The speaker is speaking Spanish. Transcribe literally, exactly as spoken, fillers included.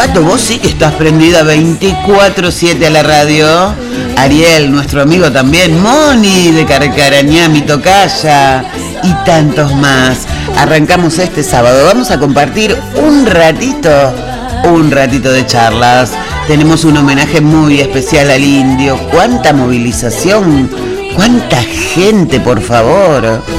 Pato, vos sí que estás prendida veinticuatro siete a la radio. Ariel, nuestro amigo también. Moni de Carcarañá, mi tocaya. Y tantos más. Arrancamos este sábado. Vamos a compartir un ratito, un ratito de charlas. Tenemos un homenaje muy especial al indio. ¡Cuánta movilización! ¡Cuánta gente, por favor!